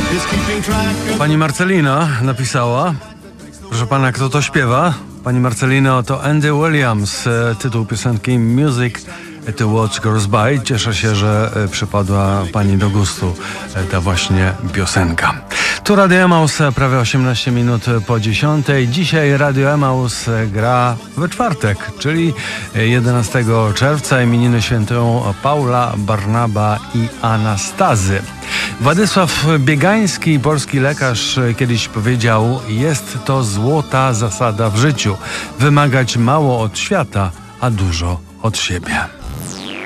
Pani Marcelina napisała, proszę pana, kto to śpiewa? Pani Marcelino, to Andy Williams, tytuł piosenki Music to Watch Goes By. Cieszę się, że przypadła pani do gustu ta właśnie piosenka. Tu Radio Emaus, prawie 18 minut po 10. Dzisiaj Radio Emaus gra we czwartek, czyli 11 czerwca. Imieniny świętują Paula, Barnaba i Anastazy. Władysław Biegański, polski lekarz, kiedyś powiedział: jest to złota zasada w życiu. Wymagać mało od świata, a dużo od siebie.